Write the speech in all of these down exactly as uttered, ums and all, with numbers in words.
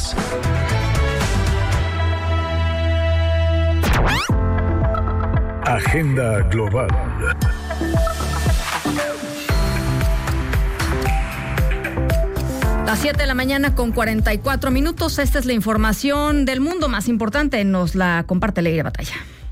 Noticias. Agenda global. Las siete de la mañana con cuarenta y cuatro minutos. Esta es la información del mundo más importante. Nos la comparte Leire Batalla.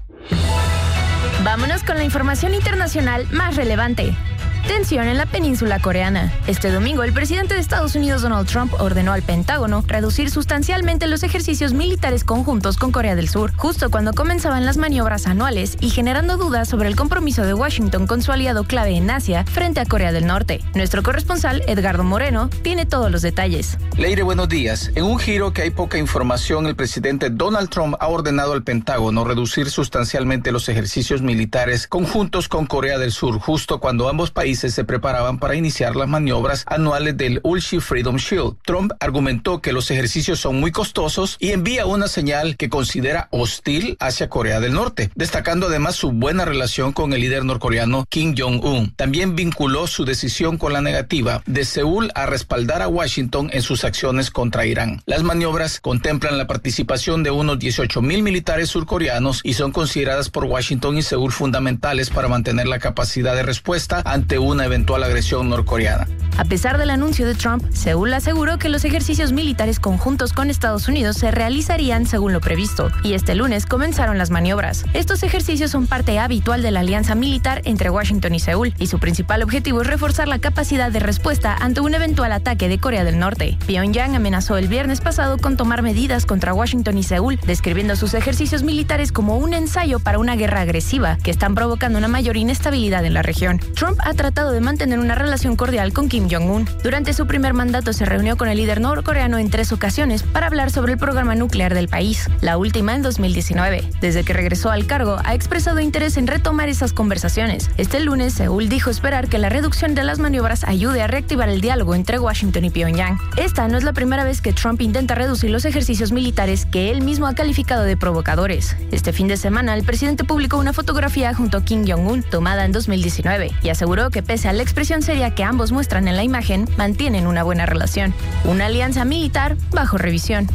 Vámonos con la información internacional más relevante. Tensión en la península coreana. Este domingo, el presidente de Estados Unidos, Donald Trump, ordenó al Pentágono reducir sustancialmente los ejercicios militares conjuntos con Corea del Sur, justo cuando comenzaban las maniobras anuales y generando dudas sobre el compromiso de Washington con su aliado clave en Asia frente a Corea del Norte. Nuestro corresponsal, Edgardo Moreno, tiene todos los detalles. Leire, buenos días. En un giro que hay poca información, el presidente Donald Trump ha ordenado al Pentágono reducir sustancialmente los ejercicios militares conjuntos con Corea del Sur, justo cuando ambos países se preparaban para iniciar las maniobras anuales del Ulchi Freedom Shield. Trump argumentó que los ejercicios son muy costosos y envía una señal que considera hostil hacia Corea del Norte, destacando además su buena relación con el líder norcoreano Kim Jong-un. También vinculó su decisión con la negativa de Seúl a respaldar a Washington en sus acciones contra Irán. Las maniobras contemplan la participación de unos dieciocho mil militares surcoreanos y son consideradas por Washington y Seúl fundamentales para mantener la capacidad de respuesta ante una eventual agresión norcoreana. A pesar del anuncio de Trump, Seúl aseguró que los ejercicios militares conjuntos con Estados Unidos se realizarían según lo previsto, y este lunes comenzaron las maniobras. Estos ejercicios son parte habitual de la alianza militar entre Washington y Seúl, y su principal objetivo es reforzar la capacidad de respuesta ante un eventual ataque de Corea del Norte. Pyongyang amenazó el viernes pasado con tomar medidas contra Washington y Seúl, describiendo sus ejercicios militares como un ensayo para una guerra agresiva que están provocando una mayor inestabilidad en la región. Trump ha tratado de mantener una relación cordial con Kim Jong-un. Durante su primer mandato se reunió con el líder norcoreano en tres ocasiones para hablar sobre el programa nuclear del país, la última en dos mil diecinueve. Desde que regresó al cargo, ha expresado interés en retomar esas conversaciones. Este lunes, Seúl dijo esperar que la reducción de las maniobras ayude a reactivar el diálogo entre Washington y Pyongyang. Esta no es la primera vez que Trump intenta reducir los ejercicios militares que él mismo ha calificado de provocadores. Este fin de semana, el presidente publicó una fotografía junto a Kim Jong-un tomada en dos mil diecinueve y aseguró que pese a la expresión seria que ambos muestran en la imagen, mantienen una buena relación. Una alianza militar bajo revisión.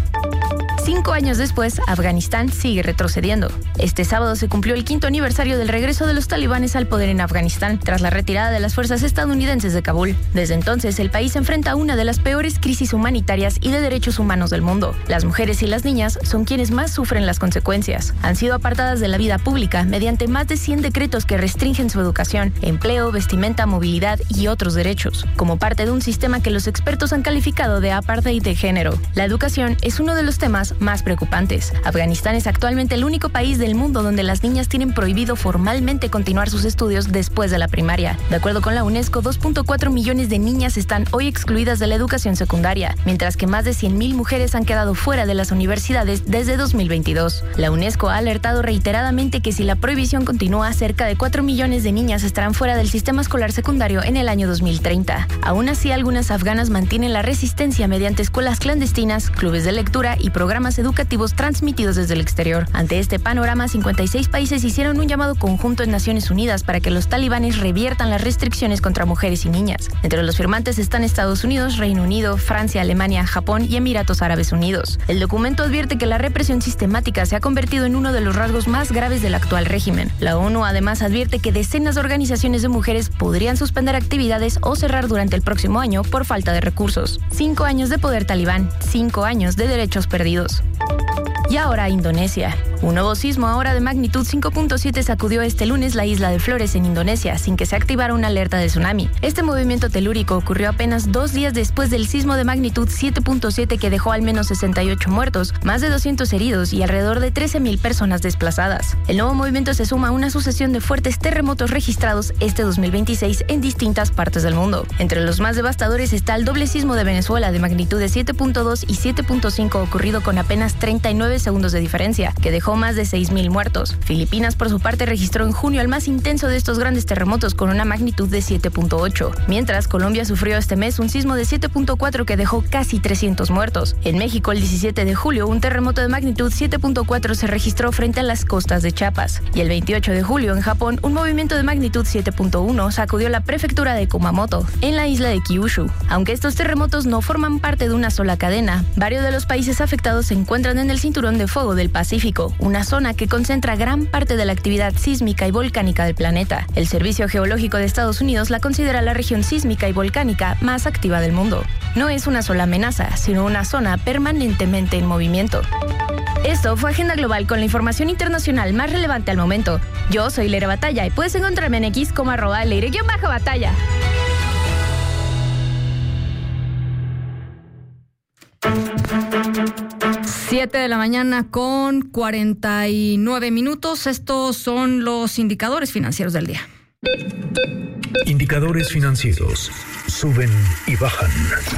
Cinco años después, Afganistán sigue retrocediendo. Este sábado se cumplió el quinto aniversario del regreso de los talibanes al poder en Afganistán, tras la retirada de las fuerzas estadounidenses de Kabul. Desde entonces, el país enfrenta una de las peores crisis humanitarias y de derechos humanos del mundo. Las mujeres y las niñas son quienes más sufren las consecuencias. Han sido apartadas de la vida pública mediante más de cien decretos que restringen su educación, empleo, vestimenta, movilidad y otros derechos, como parte de un sistema que los expertos han calificado de apartheid de género. La educación es uno de los temas más preocupantes. Afganistán es actualmente el único país del mundo donde las niñas tienen prohibido formalmente continuar sus estudios después de la primaria. De acuerdo con la UNESCO, dos punto cuatro millones de niñas están hoy excluidas de la educación secundaria, mientras que más de cien mil mujeres han quedado fuera de las universidades desde dos mil veintidós. La UNESCO ha alertado reiteradamente que si la prohibición continúa, cerca de cuatro millones de niñas estarán fuera del sistema escolar secundario en el año dos mil treinta. Aún así, algunas afganas mantienen la resistencia mediante escuelas clandestinas, clubes de lectura y programas educativos transmitidos desde el exterior. Ante este panorama, cincuenta y seis países hicieron un llamado conjunto en Naciones Unidas para que los talibanes reviertan las restricciones contra mujeres y niñas. Entre los firmantes están Estados Unidos, Reino Unido, Francia, Alemania, Japón y Emiratos Árabes Unidos. El documento advierte que la represión sistemática se ha convertido en uno de los rasgos más graves del actual régimen. La ONU además advierte que decenas de organizaciones de mujeres podrían suspender actividades o cerrar durante el próximo año por falta de recursos. Cinco años de poder talibán, cinco años de derechos perdidos. Y ahora Indonesia. Un nuevo sismo ahora de magnitud cinco punto siete sacudió este lunes la isla de Flores en Indonesia sin que se activara una alerta de tsunami. Este movimiento telúrico ocurrió apenas dos días después del sismo de magnitud siete punto siete que dejó al menos sesenta y ocho muertos, más de doscientos heridos y alrededor de trece mil personas desplazadas. El nuevo movimiento se suma a una sucesión de fuertes terremotos registrados este dos mil veintiséis en distintas partes del mundo. Entre los más devastadores está el doble sismo de Venezuela de magnitud de siete punto dos y siete punto cinco ocurrido con apenas treinta y nueve segundos de diferencia, que dejó dejó más de seis mil muertos. Filipinas, por su parte, registró en junio el más intenso de estos grandes terremotos con una magnitud de siete punto ocho, mientras Colombia sufrió este mes un sismo de siete punto cuatro que dejó casi trescientos muertos. En México, el diecisiete de julio, un terremoto de magnitud siete punto cuatro se registró frente a las costas de Chiapas. Y el veintiocho de julio, en Japón, un movimiento de magnitud siete punto uno sacudió la prefectura de Kumamoto, en la isla de Kyushu. Aunque estos terremotos no forman parte de una sola cadena, varios de los países afectados se encuentran en el Cinturón de Fuego del Pacífico, una zona que concentra gran parte de la actividad sísmica y volcánica del planeta. El Servicio Geológico de Estados Unidos la considera la región sísmica y volcánica más activa del mundo. No es una sola amenaza, sino una zona permanentemente en movimiento. Esto fue Agenda Global con la información internacional más relevante al momento. Yo soy Leire Batalla y puedes encontrarme en X como arroba Leire-Batalla. Siete de la mañana con cuarenta y nueve minutos. Estos son los indicadores financieros del día. Indicadores financieros. Suben y bajan.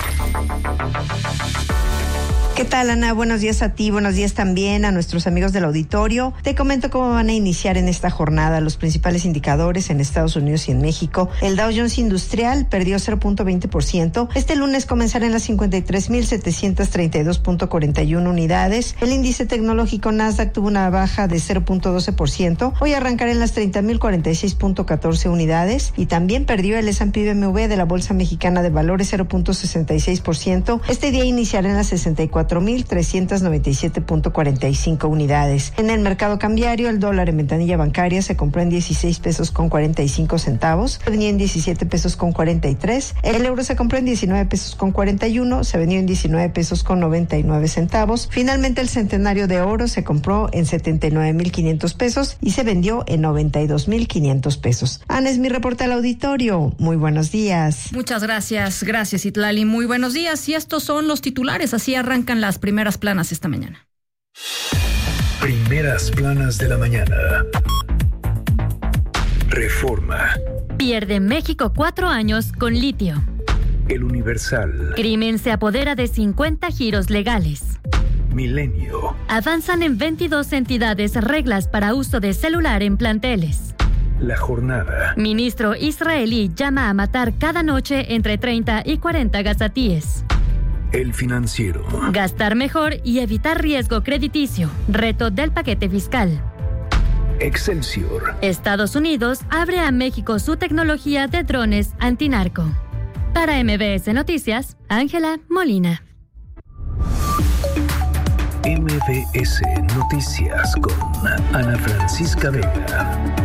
¿Qué tal, Ana? Buenos días a ti, buenos días también a nuestros amigos del auditorio. Te comento cómo van a iniciar en esta jornada los principales indicadores en Estados Unidos y en México. El Dow Jones Industrial perdió cero punto veinte por ciento. Este lunes comenzará en las cincuenta y tres mil setecientos treinta y dos punto cuarenta y uno unidades. El índice tecnológico Nasdaq tuvo una baja de cero punto doce por ciento. Hoy arrancará en las treinta mil cuarenta y seis punto catorce unidades. Y también perdió el S and P B M W de la Bolsa Mexicana de Valores cero punto sesenta y seis por ciento. Este día iniciará en las sesenta y cuatro mil trescientos noventa y siete punto cuarenta y cinco unidades. En el mercado cambiario, el dólar en ventanilla bancaria se compró en dieciséis pesos con cuarenta y cinco centavos, se vendió en diecisiete pesos con cuarenta y tres, el euro se compró en diecinueve pesos con cuarenta y uno, se vendió en diecinueve pesos con noventa y nueve centavos. Finalmente, el centenario de oro se compró en setenta y nueve mil quinientos pesos y se vendió en noventa y dos mil quinientos pesos. Ana, es mi reporte al auditorio. Muy buenos días. Muchas gracias, gracias Itlali. Muy buenos días. Y estos son los titulares, así arrancan las primeras planas esta mañana. Primeras planas de la mañana. Reforma. Pierde México cuatro años con litio. El Universal. Crimen se apodera de cincuenta giros legales. Milenio. Avanzan en veintidós entidades reglas para uso de celular en planteles. La Jornada. Ministro israelí llama a matar cada noche entre treinta y cuarenta gazatíes. El Financiero. Gastar mejor y evitar riesgo crediticio. Reto del paquete fiscal. Excelsior. Estados Unidos abre a México su tecnología de drones antinarco. Para M B S Noticias, Ángela Molina. M B S Noticias con Ana Francisca Vega.